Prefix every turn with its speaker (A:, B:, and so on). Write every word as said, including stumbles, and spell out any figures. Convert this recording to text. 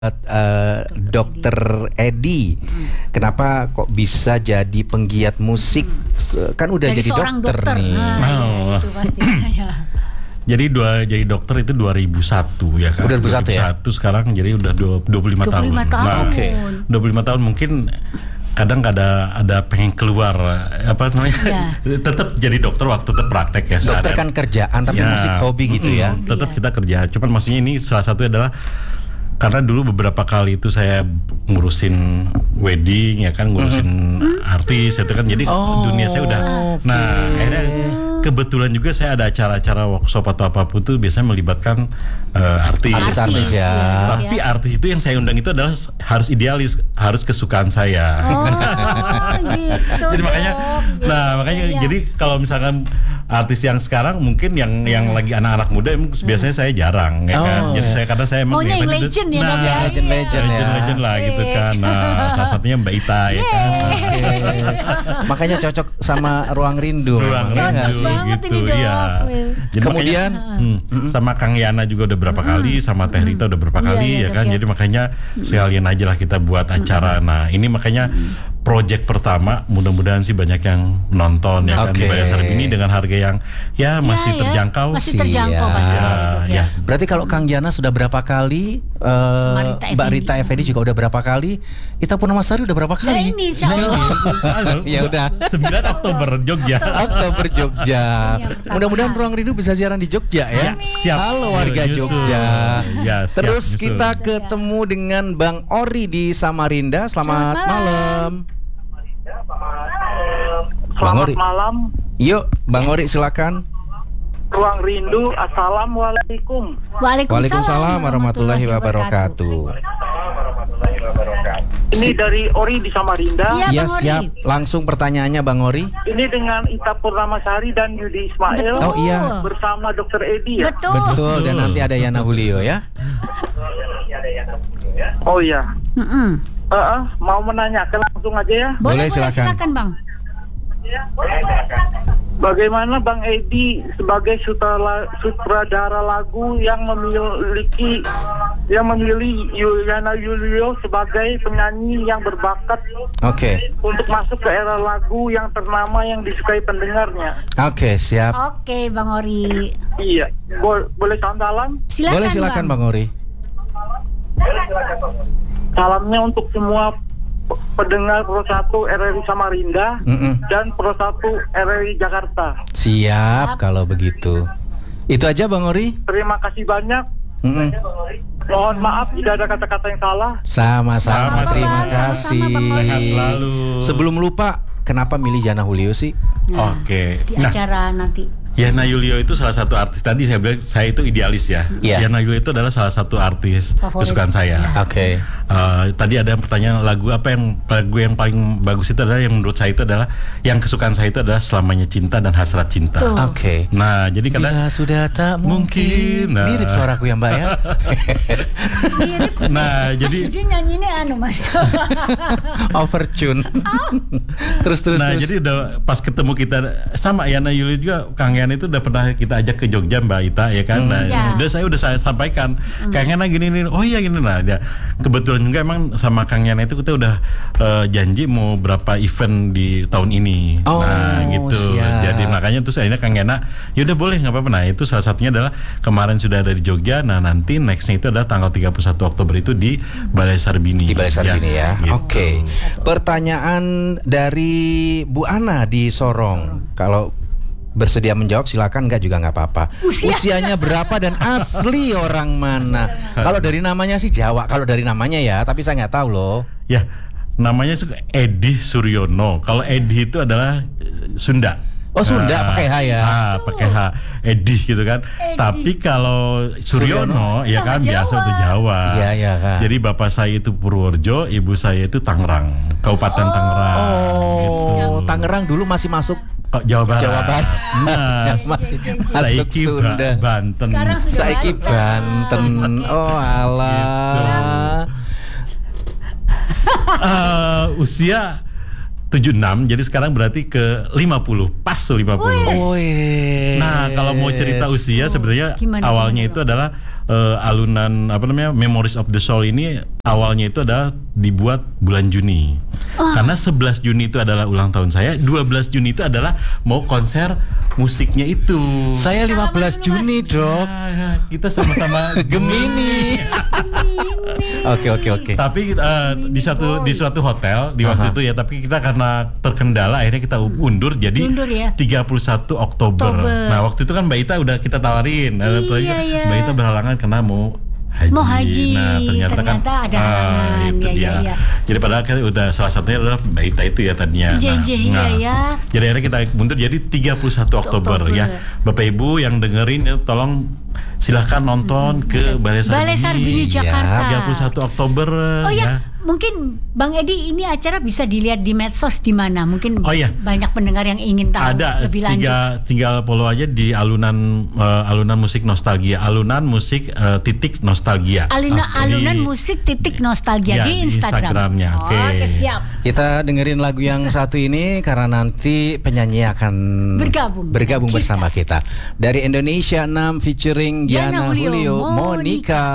A: Uh, Dokter Edi, hmm. kenapa kok bisa jadi penggiat musik? Hmm. Kan udah jadi, jadi dokter, dokter nih.
B: Nah, oh. Itu pasti saya. Jadi dua jadi dokter itu dua ribu satu ya kan.
A: Udah dua ribu satu ya.
B: Sekarang jadi udah dua puluh lima tahun.
A: tahun.
B: Nah,
A: oke. Okay.
B: dua puluh lima tahun mungkin kadang ada ada pengen keluar apa namanya ya. Tetap jadi dokter waktu tetap praktek ya.
A: Dokter kan kerjaan tapi ya. Musik hobi gitu ya.
B: Hmm, tetap ya. Kita kerja. Cuman maksudnya ini salah satu adalah karena dulu beberapa kali itu saya ngurusin wedding ya kan, ngurusin mm-hmm. artis itu kan, jadi oh, dunia saya udah. Okay. Nah akhirnya kebetulan juga saya ada acara-acara workshop atau apapun tuh biasanya melibatkan uh, artis.
A: Artis-artis ya.
B: Tapi ya. Artis itu yang saya undang itu adalah harus idealis, harus kesukaan saya.
A: Oh,
B: gitu. Jadi makanya, oh, nah makanya ya. Jadi kalau misalkan artis yang sekarang mungkin yang hmm. yang lagi anak-anak muda biasanya saya jarang ya kan. Oh, jadi ya. Saya karena saya
A: emang
B: oh,
A: yang legend ya, nah, ya, legend legend
B: legend
A: ya.
B: legend lah gitu kan. Nah, salah satunya Mbak Ita ya kan.
A: Okay. Makanya cocok sama Ruang Rindu.
B: Ruang Rindu gitu ya. Jadi
A: kemudian
B: makanya, hmm, sama Kang Yana juga udah berapa hmm. kali, sama Teh Rita udah berapa kali iya, ya kan. Ya. Jadi makanya sekalian aja lah kita buat acara. Nah, ini makanya project pertama, mudah-mudahan sih banyak yang nonton ya kan, okay. di Balai Sarbini dengan harga yang ya masih ya, terjangkau.
C: Ya. Masih terjangkau
A: ya.
C: pasti.
A: Ya. Ya. Berarti kalau Kang Yana sudah berapa kali, uh, Mbak Rita Effendi juga udah berapa kali, Ita Purnamasari udah berapa kali?
C: Ya ini,
A: ya udah.
B: sembilan Oktober Jogja.
A: Oktober Jogja. Mudah-mudahan Ruang Rindu bisa siaran di Jogja ya.
B: Ya siap.
A: Halo warga
B: Yusuf.
A: Jogja.
B: Ya, siap,
A: terus
B: Yusuf.
A: Kita ketemu dengan Bang Ori di Samarinda. Selamat, Selamat malam.
D: Bang Ori. Malam.
A: Yuk, Bang Ori silakan.
D: Ruang Rindu. Assalamualaikum.
A: Waalaikumsalam warahmatullahi wabarakatuh.
D: Ini dari Ori di Samarinda.
A: Iya, ya, siap. Langsung pertanyaannya Bang Ori.
D: Ini dengan Ita Purnamasari dan Yudi Ismail.
A: Betul. Oh iya.
D: Bersama Dokter Edi ya.
C: Betul.
A: Betul. Dan nanti ada Yana Julio ya.
D: Oh iya.
C: Mm-mm.
D: Uh, uh, mau menanyakan langsung aja ya.
A: Boleh,
C: boleh
A: silakan.
C: silakan Bang.
D: Bagaimana Bang Edi sebagai sutradara, sutradara lagu yang memiliki yang memilih Yana Julio sebagai penyanyi yang berbakat
A: okay.
D: untuk masuk ke era lagu yang ternama yang disukai pendengarnya?
A: Oke, okay, siap.
C: Oke, okay, Bang Ori.
D: Iya, Bo- boleh salam?
C: Silakan,
A: boleh silakan Bang, Bang Ori.
D: Salamnya untuk semua pendengar Pro satu R R I Samarinda Mm-mm. dan Pro satu R R I Jakarta.
A: Siap, kalau begitu. Itu aja Bang Ori.
D: Terima kasih banyak.
A: Mm-mm.
D: Mohon maaf tidak ada kata-kata yang salah.
A: Sama-sama, terima kasih.
B: Sehat selalu.
A: Sebelum lupa, kenapa milih Yana Julio sih?
C: Nah,
B: Oke.
C: Di acara nah, nanti.
B: Yana Julio itu salah satu artis, tadi saya bilang saya itu idealis ya.
A: Yeah.
B: Yana Julio itu adalah salah satu artis
C: favorit
B: kesukaan saya.
C: Ya.
A: Oke. Okay.
B: Uh, tadi ada yang pertanyaan lagu apa yang lagu yang paling bagus itu adalah yang menurut saya itu adalah yang kesukaan saya itu adalah Selamanya Cinta dan Hasrat Cinta.
A: Oke. Okay.
B: Nah, jadi karena
A: bila sudah tak mungkin, nah. Mirip suaraku ya Mbak ya.
C: Mirip.
B: Nah, jadi
C: dia nyanyinya anu Mas.
A: Overtune. Oh. terus terus
B: Nah,
A: terus.
B: jadi udah pas ketemu kita sama Yana Julio juga, Kang Yana itu udah pernah kita ajak ke Jogja Mbak Ita ya kan. Nah,
C: ya.
B: udah saya udah saya sampaikan hmm. Kang Yana gini nih. Oh iya gini nah. Ya, kebetulan juga emang sama Kang Yana itu kita udah uh, janji mau berapa event di tahun ini.
A: Oh,
B: nah, gitu.
A: Siap.
B: Jadi makanya terus akhirnya Kang Yana, ya udah boleh enggak apa-apa. Nah, itu salah satunya adalah kemarin sudah ada di Jogja. Nah, nanti nextnya itu adalah tanggal tiga puluh satu Oktober itu di Balai Sarbini.
A: Di Balai Sarbini ya. ya.
B: Gitu.
A: Oke. Okay. Pertanyaan dari Bu Ana di Sorong. Kalau bersedia menjawab silakan, enggak juga nggak apa-apa. Usia. Usianya berapa dan asli orang mana? Kalau dari namanya sih Jawa, kalau dari namanya ya, tapi saya nggak tahu loh.
B: Ya, namanya itu Edi Suryono. Kalau Edi itu adalah Sunda.
A: Oh Sunda, uh, pakai H ya?
B: Ah, pakai H, Edi gitu kan. Edi. Tapi kalau Suryono, Suryono ya kan Jawa. Biasa itu Jawa.
A: Iya iya kan.
B: Jadi bapak saya itu Purworejo, ibu saya itu Tangerang, Kabupaten
A: oh.
B: Tangerang.
A: Oh,
B: gitu.
A: Tangerang dulu masih masuk
B: Jawa Barat.
A: Jawa Barat.
B: Nah,
A: masih masuk
B: Saiki
A: Sunda.
B: Banten.
A: Saiki Banten. Oh alah.
B: Gitu. uh, usia tujuh puluh enam, jadi sekarang berarti ke lima puluh, pas lima puluh.
A: Oh, yes.
B: Nah, kalau mau cerita usia sebenarnya
C: Gimana,
B: awalnya
C: gimana,
B: itu adalah uh, alunan apa namanya Memories of the Soul ini awalnya itu adalah dibuat bulan Juni.
C: Oh.
B: Karena sebelas Juni itu adalah ulang tahun saya, dua belas Juni itu adalah mau konser musiknya itu.
A: Saya lima belas Juni, Dok.
B: Ya, kita sama-sama
A: Gemini. Oke, oke, oke.
B: Tapi uh, di suatu di suatu hotel di waktu
A: Aha.
B: itu ya, tapi kita karena terkendala akhirnya kita undur jadi
C: Undur ya.
B: tiga puluh satu Oktober.
C: Oktober.
B: Nah, waktu itu kan Mbak Ita udah kita tawarin. Nah, waktu itu
C: Iya, iya.
B: Mbak Ita berhalangan karena mau haji.
C: Mau haji.
B: Nah, ternyata, kan
C: Ternyata ada
B: ah,
C: halangan.
B: itu
C: Ya,
B: dia.
C: ya, ya.
B: Jadi padahal kan udah salah satunya adalah Mbak Ita itu ya tadinya.
C: Iya, iya, iya, ya.
B: Jadi akhirnya kita mundur jadi tiga puluh satu Oktober,
C: Oktober.
B: ya. Bapak Ibu yang dengerin ya, tolong silahkan nonton ke Balai Sarjini.
C: Balai Sarjini
A: Iya.
C: Jakarta.
B: tiga puluh satu Oktober
C: Oh ya,
B: ya.
C: mungkin Bang Edi ini acara bisa dilihat di medsos di mana? Mungkin
B: Oh, iya.
C: banyak pendengar yang ingin tahu
B: Ada
C: lebih lanjut.
B: tinggal, tinggal follow aja di alunan uh, alunan musik nostalgia, alunan musik uh, titik nostalgia.
C: Aluna,
B: Ah,
C: alunan
B: di-
C: musik titik nostalgia
B: Ya,
C: di
B: di
C: Instagram.
B: Instagramnya, oke.
C: Oke, siap.
A: Kita dengerin lagu yang satu ini karena nanti penyanyi akan
C: Bergabung
A: bergabung
C: dengan
A: bersama kita. Dari Indonesia enam featuring
C: Diana
A: Diana
C: Julio,
A: Julio,
C: Monica.
A: Monica.